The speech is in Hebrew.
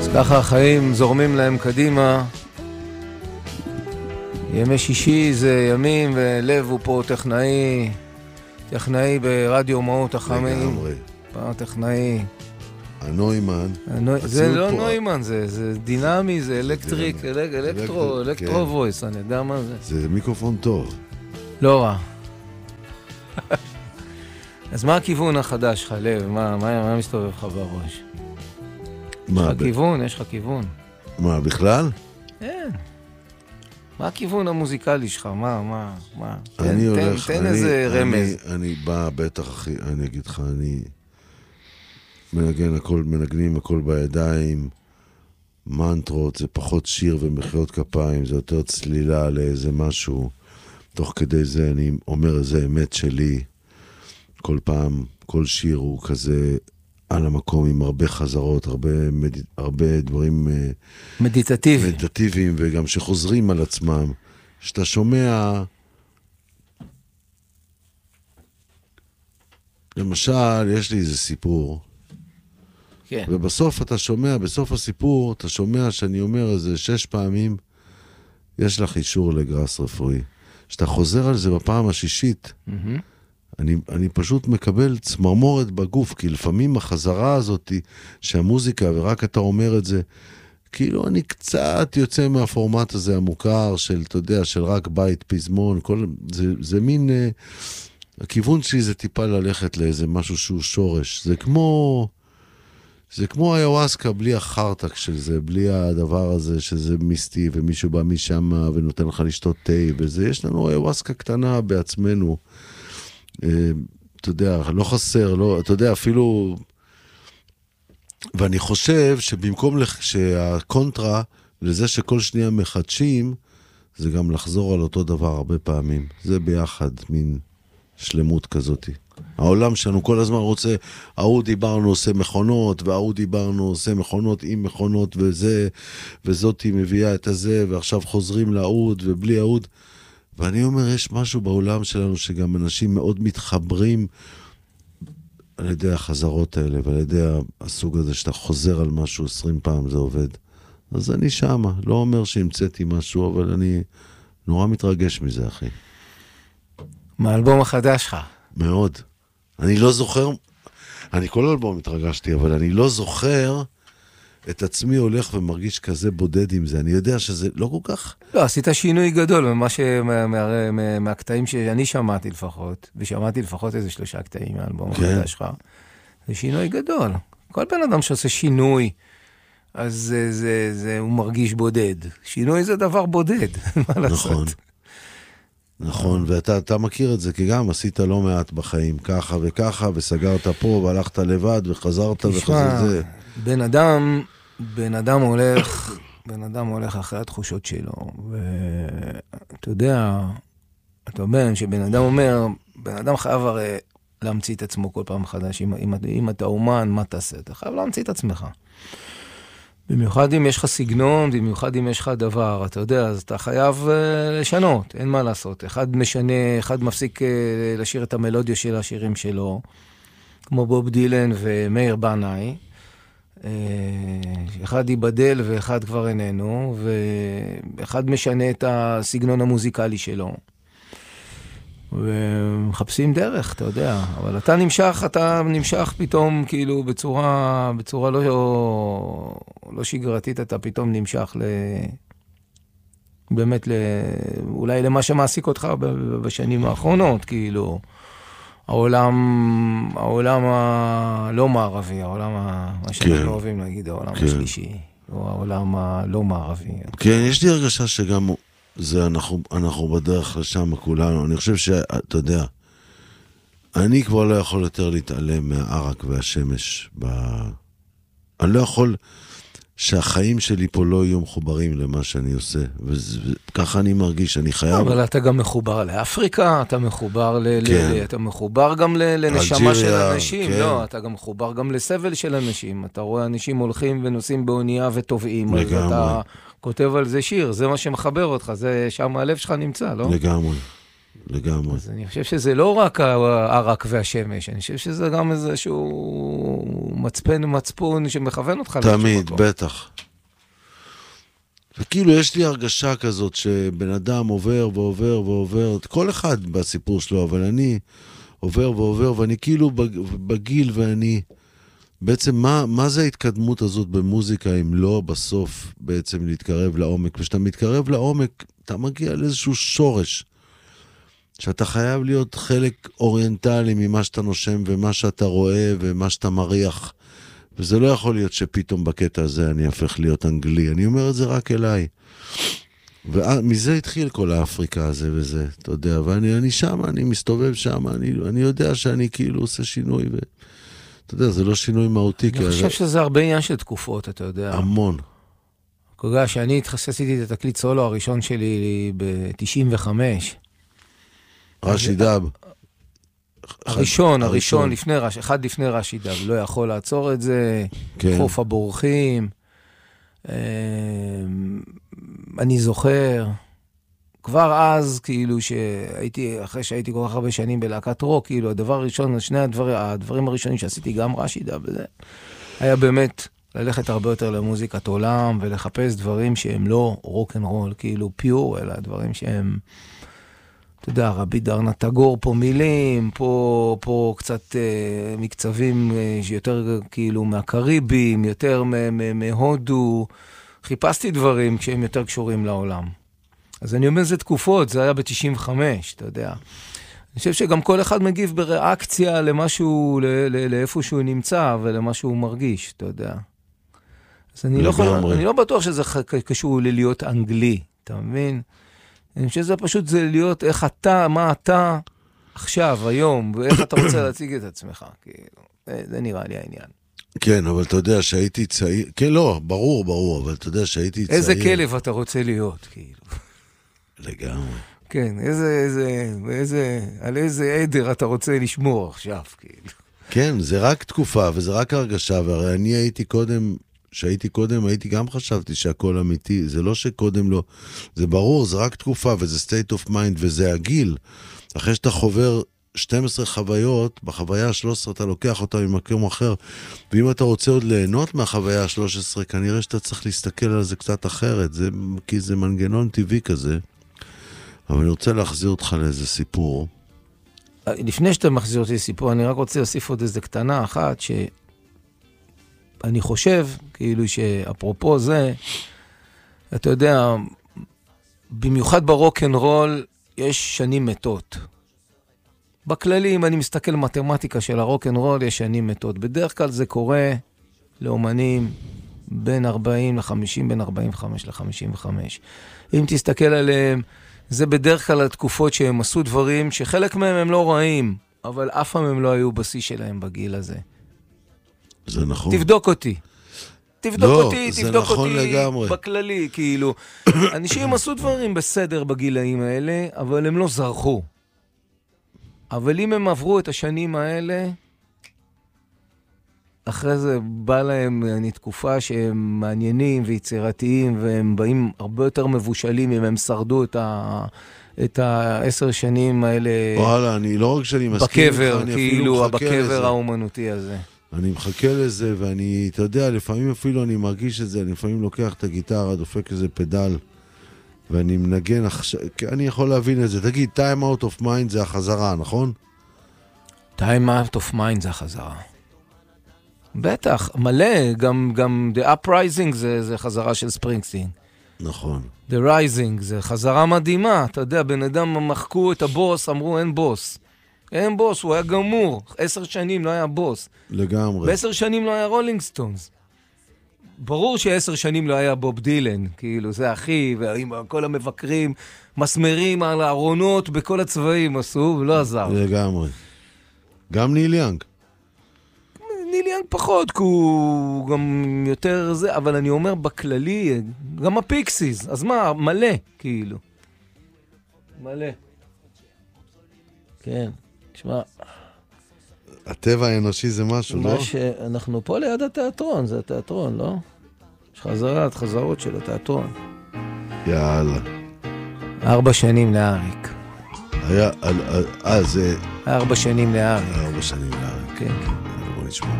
ככה החיים זורמים להם קדימה. ימי שישי זה ימים, ולב הוא פה טכנאי ברדיו מהות החמים. לגמרי. טכנאי. הנוימן. זה לא נוימן, זה דינמי, זה אלקטריק, אלקטרו וויס, אני יודע מה זה. זה מיקרופון טוב. לא רע. אז מה הכיוון החדש שלך, לב? מה מסתובב לך בראש? יש לך כיוון. מה, בכלל? כן. מה הכיוון המוזיקלי שלך? מה? תן איזה רמז. אני בא, בטח, אחי, אני אגיד לך, אני מנגנים הכל בידיים, מנטרות, זה פחות שיר ומחיאות כפיים, זה יותר צלילה לאיזה משהו. תוך כדי זה אני אומר איזה אמת שלי. כל פעם, כל שיר הוא כזה על המקום עם הרבה חזרות, הרבה דברים מדיטטיביים, וגם שחוזרים על עצמם. שאתה שומע, למשל, יש לי איזה סיפור, כן. ובסוף בסוף הסיפור, אתה שומע שאני אומר איזה 6 פעמים, יש לך אישור לגרס רפואי. שאתה חוזר על זה בפעם השישית, אני פשוט מקבל צמרמורת בגוף, כי לפעמים החזרה הזאת שהמוזיקה, ורק אתה אומר את זה, כאילו אני קצת יוצא מהפורמט הזה המוכר של, אתה יודע, של רק בית, פזמון, זה מין, הכיוון שלי זה טיפה ללכת לאיזה משהו שהוא שורש. זה כמו היוואסקה בלי החרטק של זה, בלי הדבר הזה שזה מיסטי, ומישהו בא משם ונותן לך לשתות תה, וזה, יש לנו היוואסקה קטנה בעצמנו, אתה יודע, לא חסר, לא, אתה יודע, אפילו, ואני חושב שבמקום שהקונטרה לזה שכל שנייה מחדשים, זה גם לחזור על אותו דבר הרבה פעמים. זה ביחד, מין שלמות כזאת. העולם שלנו כל הזמן רוצה, ההוא דיברנו עושה מכונות, וההוא דיברנו עושה מכונות עם מכונות, וזאת היא מביאה את הזה, ועכשיו חוזרים לעוד ובלי העוד. ואני אומר, יש משהו בעולם שלנו שגם אנשים מאוד מתחברים על ידי החזרות האלה, ועל ידי הסוג הזה שאתה חוזר על משהו 20 פעם, זה עובד. אז אני שמה, לא אומר שהמצאתי משהו, אבל אני נורא מתרגש מזה, אחי. מהאלבום החדש שלך? מאוד. אני לא זוכר, אני כל אלבום התרגשתי, אבל אני לא זוכר את עצמי הולך ומרגיש כזה בודד עם זה. אני יודע שזה לא כל כך... לא, עשית שינוי גדול מהקטעים שאני שמעתי לפחות, ושמעתי לפחות איזה 3 קטעים מהאלבום החדש שלך. זה שינוי גדול. כל בן אדם שעושה שינוי, אז הוא מרגיש בודד. שינוי זה דבר בודד, מה לעשות? נכון, ואתה מכיר את זה, כי גם עשית לא מעט בחיים, ככה וככה, וסגרת פה, והלכת לבד, וחזרת וחזרת זה. בן אדם הולך אחרי התחושות שלו, ואתה יודע, אתה אומר שבן אדם אומר, בן אדם חייב הרי להמציא את עצמו כל פעם חדש, אם אתה אומן, מה תעשה? אתה חייב להמציא את עצמך. במיוחד אם יש לך סגנון, במיוחד אם יש לך דבר, אתה יודע, אז אתה חייב לשנות, אין מה לעשות. אחד משנה, אחד מפסיק לשיר את המלודיה של השירים שלו, כמו בוב דילן ומאיר בנאי. אחד ייבדל ואחד כבר איננו, ואחד משנה את הסגנון המוזיקלי שלו. ומחפשים דרך, אתה יודע, אבל אתה נמשך פתאום כאילו בצורה לא שגרתית, אתה פתאום נמשך באמת אולי למה שמעסיק אותך בשנים האחרונות, כאילו העולם הלא מערבי, מה שאנחנו אוהבים להגיד, העולם השלישי, או העולם הלא מערבי. כן, יש לי הרגשה שגם זה אנחנו בדרך לשם כולנו. אני חושב שאתה יודע, אני כבר לא יכול יותר להתעלם מהערק והשמש. אני לא יכול שהחיים שלי פה לא יהיו מחוברים למה שאני עושה. וככה אני מרגיש, אני חייב... אבל אתה גם מחובר לאפריקה, אתה מחובר אתה מחובר גם לנשמה של אנשים. לא, אתה גם מחובר גם לסבל של אנשים. אתה רואה אנשים הולכים ונוסעים באונייה וטובעים. אז אתה כותב על זה שיר, זה מה שמחבר אותך, זה שם הלב שלך נמצא, לא? לגמרי. לגמרי. אז אני חושב שזה לא רק הערק והשמש, אני חושב שזה גם איזשהו מצפון שמכוון אותך. תמיד, בטח. וכאילו יש לי הרגשה כזאת שבן אדם עובר ועובר ועובר, כל אחד בסיפור שלו, אבל אני עובר ועובר, ואני כאילו בגיל, ואני... בעצם מה זה ההתקדמות הזאת במוזיקה, אם לא בסוף בעצם להתקרב לעומק? ושאתה מתקרב לעומק, אתה מגיע לאיזשהו שורש, שאתה חייב להיות חלק אוריינטלי ממה שאתה נושם, ומה שאתה רואה, ומה שאתה מריח. וזה לא יכול להיות שפתאום בקטע הזה אני הפך להיות אנגלי. אני אומר את זה רק אליי. ומזה התחיל כל האפריקה הזה וזה, אתה יודע. ואני שם, אני מסתובב שם, אני יודע שאני כאילו עושה שינוי, אתה יודע, זה לא שינוי מהותי. אני חושב שזה הרבה עניין של תקופות, אתה יודע. המון. כרגע שאני עשיתי את התקליט סולו הראשון שלי ב-95. רשי דאב. הראשון, אחד לפני רשי דאב, לא יכול לעצור את זה, חוף הבורחים, אני זוכר, כבר אז, כאילו אחרי שהייתי כל כך הרבה שנים בלהקת רוק, כאילו הדבר הראשון, שני הדברים הראשונים שעשיתי גם רשי דאב, היה באמת ללכת הרבה יותר למוזיקת עולם, ולחפש דברים שהם לא רוק אנד רול, כאילו פיור, אלא דברים שהם... אתה יודע, רבי דרנה תגור פה מילים, פה קצת מקצבים שיותר כאילו מהקריבים, יותר מהודו. חיפשתי דברים שהם יותר קשורים לעולם. אז אני אומר, זה תקופות, זה היה ב-95, אתה יודע. אני חושב שגם כל אחד מגיב בריאקציה למשהו, לאיפה שהוא נמצא ולמה שהוא מרגיש, אתה יודע. אז אני לא בטוח שזה קשור ללהיות אנגלי, אתה מבין? אני חושב שזה פשוט זה להיות איך אתה, מה אתה עכשיו, היום, ואיך אתה רוצה להציג את עצמך. זה נראה לי העניין. כן, אבל אתה יודע שהייתי צעיר, כן, לא, ברור, אבל אתה יודע שהייתי צעיר. איזה כלב אתה רוצה להיות, כאילו. לגמרי. כן, על איזה עדר אתה רוצה לשמור עכשיו, כאילו. כן, זה רק תקופה, וזה רק הרגשה, והרי אני הייתי קודם... שהייתי קודם, גם חשבתי שהכל אמיתי, זה לא שקודם לא, זה ברור, זה רק תקופה, וזה state of mind, וזה הגיל. אחרי שאתה חובר 12 חוויות, בחוויה ה-13 אתה לוקח אותה ממקום אחר, ואם אתה רוצה עוד ליהנות מהחוויה ה-13, כנראה שאתה צריך להסתכל על זה קצת אחרת, כי זה מנגנון טבעי כזה. אבל אני רוצה להחזיר אותך לאיזה סיפור. לפני שאתה מחזיר אותי לסיפור, אני רק רוצה להוסיף עוד איזה קטנה אחת, אני חושב, כאילו שאפרופו זה, אתה יודע, במיוחד ברוק אנד רול, יש שנים מתות. בכללי, אם אני מסתכל מתמטיקה של הרוק אנד רול, יש שנים מתות. בדרך כלל זה קורה לאומנים בין 40 ל-50, בין 45 ל-55. אם תסתכל עליהם, זה בדרך כלל התקופות שהם עשו דברים שחלק מהם הם לא רעים, אבל אף פעם הם לא היו בשיא שלהם בגיל הזה. זה נכון. תבדוק אותי. תבדוק אותי לגמרי. בכללי, כאילו. אנשים עשו דברים בסדר בגילאים האלה, אבל הם לא זרחו. אבל אם הם עברו את השנים האלה, אחרי זה בא להם תקופה שהם מעניינים ויצירתיים, והם באים הרבה יותר מבושלים אם הם שרדו את 10 שנים האלה. וואלה, אני לא רק שאני מסכים בקבר, כאילו, בקבר האומנותי הזה. אני מחכה לזה, ואני, אתה יודע, לפעמים אפילו אני מרגיש את זה, אני לפעמים לוקח את הגיטרה, דופק איזה פדל, ואני מנגן עכשיו, אני יכול להבין את זה. תגיד, time out of mind זה החזרה, נכון? time out of mind זה החזרה. בטח, מלא, גם The Uprising זה חזרה של ספרינגסטין. נכון. The Rising זה חזרה מדהימה, אתה יודע, בן אדם מחקו את הבוס, אמרו אין בוס. אין בוס, הוא היה גמור. 10 שנים לא היה בוס. לגמרי. ב10 שנים לא היה רולינג סטונס. ברור ש10 שנים לא היה בוב דילן, כאילו, זה הכי, וכל המבקרים מסמרים על הארונות בכל הצבעים עשו, ולא עזר. לגמרי. גם ניל יאנג. ניל יאנג פחות, כי הוא גם יותר זה, אבל אני אומר בכללי, גם הפיקסיס, אז מה, מלא, כאילו. מלא. כן. תשמע, הטבע האנושי זה משהו, לא? אנחנו פה ליד התיאטרון, זה התיאטרון, לא? יש חזרות של התיאטרון. יאללה. 4 שנים לאריק. היה, זה... 4 שנים לארי. 4 שנים לארי. כן. בוא נשמע.